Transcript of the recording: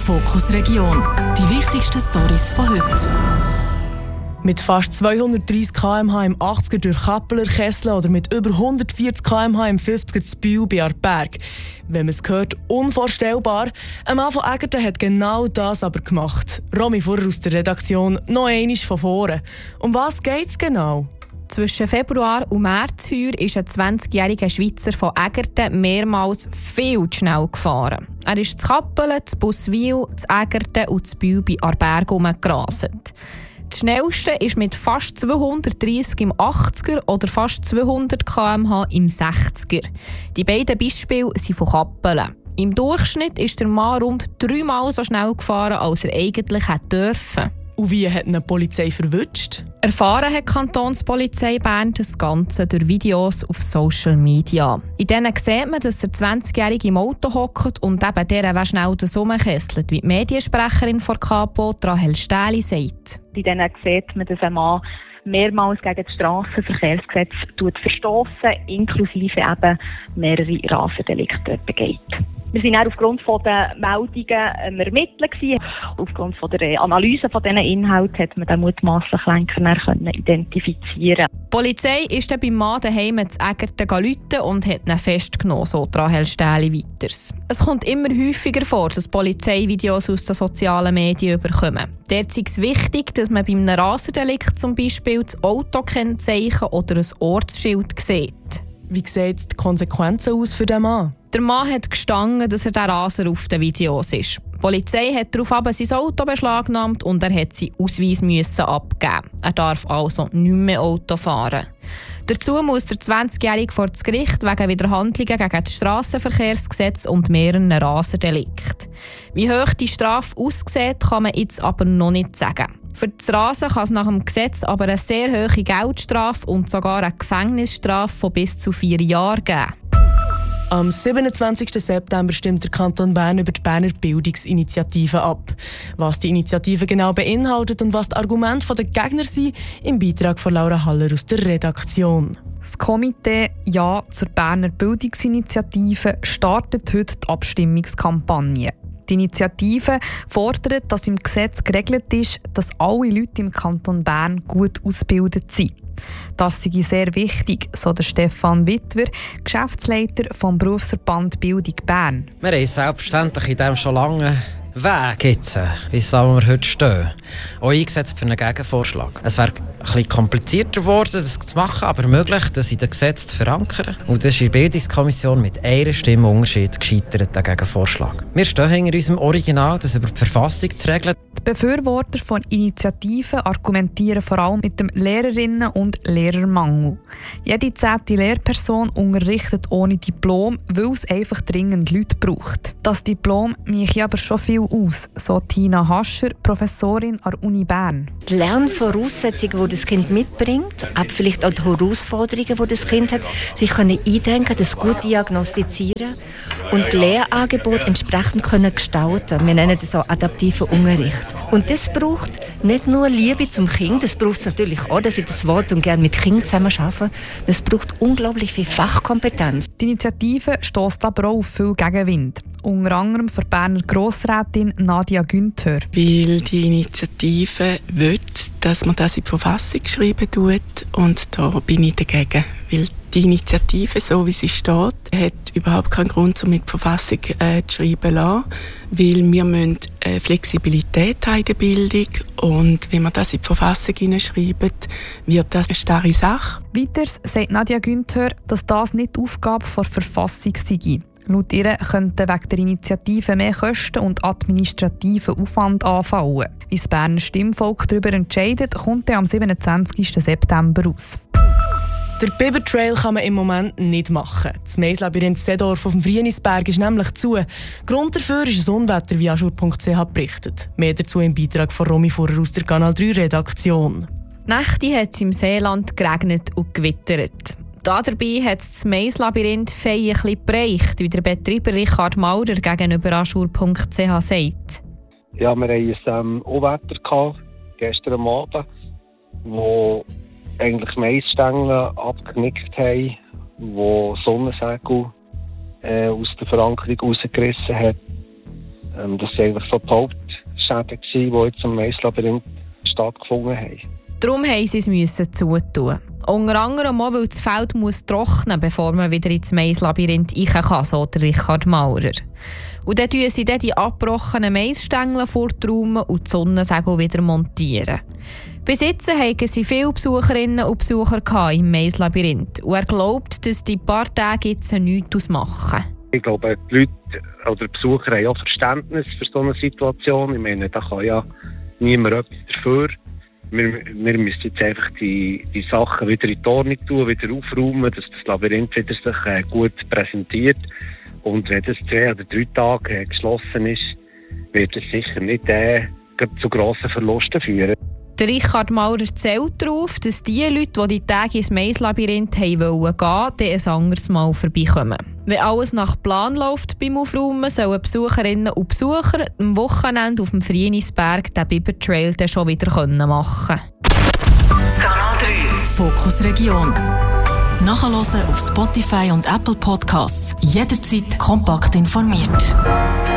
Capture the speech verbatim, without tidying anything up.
Fokus Region. Die wichtigsten Storys von heute. Mit fast zweihundertdreissig Kilometer pro Stunde im achtziger durch Kappeler, Kessel oder mit über hundertvierzig Kilometer pro Stunde im fünfziger zu Biel bei Aarberg. Wenn man es hört, unvorstellbar. Ein Mann von Egerten hat genau das aber gemacht. Romy Furrer aus der Redaktion, noch einmal von vorne. Um was geht es genau? Zwischen Februar und März heuer ist ein zwanzigjähriger Schweizer von Egerten mehrmals viel zu schnell gefahren. Er ist zu Kappelen, zu Buswil, zu Egerten und zu Biel bei Aarberg rumgerastet. Das Schnellste ist mit fast zweihundertdreissig im achtziger oder fast zweihundert Kilometer pro Stunde im sechziger. Die beiden Beispiele sind von Kappelen. Im Durchschnitt ist der Mann rund dreimal so schnell gefahren, als er eigentlich hätte dürfen. Und wie hat ihn die Polizei verwünscht? Erfahren hat die Kantonspolizei Bern das Ganze durch Videos auf Social Media. In denen sieht man, dass der zwanzigjährige im Auto hockt und eben der, der schnell das rumkesselt, wie die Mediensprecherin von Kapo, Rahel Stähli, sagt. In denen sieht man, dass ein Mann mehrmals gegen das Strassenverkehrsgesetz verstossen, inklusive eben mehrere Rassendelikte begeht. Wir waren aufgrund der Meldungen ermittelt. Aufgrund der Analyse dieser Inhalte hat man den mutmaßlichen Lenker identifizieren. Die Polizei ist dann beim Mann daheim zu Egerten gerufen und hat ihn festgenommen, so Rahel Stähli weiters. Es kommt immer häufiger vor, dass Polizeivideos aus den sozialen Medien überkommen. Dort ist es wichtig, dass man bei einem Rassendelikt zum Beispiel das Autokennzeichen oder ein Ortsschild sieht. Wie sehen die Konsequenzen aus für den Mann? Der Mann hat gestanden, dass er der Raser auf den Videos ist. Die Polizei hat daraufhin sein Auto beschlagnahmt und er hat seinen Ausweis müssen abgeben. Er darf also nicht mehr Auto fahren. Dazu muss der zwanzigjährige vor das Gericht wegen Widerhandlungen gegen das Strassenverkehrsgesetz und mehreren Rasendelikten. Wie hoch die Strafe aussieht, kann man jetzt aber noch nicht sagen. Für das Rasen kann es nach dem Gesetz aber eine sehr hohe Geldstrafe und sogar eine Gefängnisstrafe von bis zu vier Jahren geben. Am siebenundzwanzigsten September stimmt der Kanton Bern über die Berner Bildungsinitiative ab. Was die Initiative genau beinhaltet und was die Argumente der Gegner sind, im Beitrag von Laura Haller aus der Redaktion. Das Komitee Ja zur Berner Bildungsinitiative startet heute die Abstimmungskampagne. Die Initiative fordert, dass im Gesetz geregelt ist, dass alle Leute im Kanton Bern gut ausgebildet sind. Das sei sehr wichtig, so der Stefan Wittwer, Geschäftsleiter vom Berufsverband Bildung Bern. Wir haben selbstverständlich in diesem schon lange Weg jetzt, bis wir heute stehen, auch eingesetzt für einen Gegenvorschlag. Es wäre ein bisschen komplizierter geworden, das zu machen, aber möglich, das in den Gesetzen zu verankern. Und das ist in der Bildungskommission mit einer Stimme Unterschied gescheitert, der Gegenvorschlag. Wir stehen hinter unserem Original, das über die Verfassung zu regeln. Die Befürworter von Initiativen argumentieren vor allem mit dem Lehrerinnen- und Lehrermangel. Jede zehnte Lehrperson unterrichtet ohne Diplom, weil es einfach dringend Leute braucht. Das Diplom mache aber schon viel aus, so Tina Hascher, Professorin an der Uni Bern. Die Lernvoraussetzungen, die das Kind mitbringt, aber vielleicht auch die Herausforderungen, die das Kind hat, sich können eindenken, das gut diagnostizieren und Lehrangebote entsprechend können gestalten. Wir nennen das auch adaptiven Unterricht. Und das braucht nicht nur Liebe zum Kind, das braucht es natürlich auch, dass ich das Wort und gerne mit Kindern zusammen arbeite. Das braucht unglaublich viel Fachkompetenz. Die Initiative stösst aber auch auf viel Gegenwind. Unter anderem für Berner Grossrätin Nadia Günther. Weil die Initiative will, dass man das in die Verfassung schreiben tut, und da bin ich dagegen. Weil die Initiative, so wie sie steht, hat überhaupt keinen Grund, um mit der Verfassung äh, zu schreiben lassen, weil wir müssen äh, Flexibilität haben in der Bildung, und wenn wir das in die Verfassung hineinschreiben, wird das eine starre Sache. Weiters sagt Nadia Günther, dass das nicht die Aufgabe der Verfassung sei. Laut ihr könnten wegen der Initiative mehr Kosten und administrativen Aufwand anfallen. Wie das Berner Stimmvolk darüber entscheidet, kommt am siebenundzwanzigsten September raus. Der Biber Trail kann man im Moment nicht machen. Das Maislabyrinth Seedorf auf dem Frienisberg ist nämlich zu. Grund dafür ist ein Unwetter, wie aschur punkt c h berichtet. Mehr dazu im Beitrag von Romy Furrer aus der Kanal drei Redaktion. Nächte hat es im Seeland geregnet und gewittert. Da dabei hat das Maislabyrinth Fei ein bisschen bereicht, wie der Betreiber Richard Maurer gegenüber aschur punkt c h sagt. Ja, wir hatten ein Unwetter gestern Abend, wo eigentlich Maisstängel abgeknickt haben, wo Sonnensegel äh, aus der Verankerung rausgerissen hat. Ähm, das waren eigentlich so die Hauptschäden, die jetzt im Maislabyrinth stattgefunden haben. Darum mussten sie es zutun. Unter anderem auch, weil das Feld muss trocknen, bevor man wieder ins Maislabyrinth rein kann, so der Richard Maurer. Und dann tun sie dann die abgebrochenen Maisstängel forträumen und die Sonnensegel wieder montieren. Bis jetzt hatten sie viele Besucherinnen und Besucher im Maislabyrinth. Und er glaubt, dass die paar Tage jetzt nichts ausmachen. Ich glaube, die Leute oder die Besucher haben auch Verständnis für so eine Situation. Ich meine, da kann ja niemand etwas dafür. Wir, wir müssen jetzt einfach die, die Sachen wieder in die Ordnung tun, wieder aufräumen, dass das Labyrinth wieder sich äh, gut präsentiert. Und wenn das zwei oder drei Tage äh, geschlossen ist, wird es sicher nicht äh, zu grossen Verlusten führen. Der Richard Maurer zählt darauf, dass die Leute, die die Tage ins Maislabyrinth gehen wollten, dann ein anderes Mal vorbeikommen. Wenn alles nach Plan läuft beim Aufräumen, sollen Besucherinnen und Besucher am Wochenende auf dem Frienisberg den Bibertrail dann schon wieder machen können. Kanal drei Fokus Region. Nachhören auf Spotify und Apple Podcasts. Jederzeit kompakt informiert.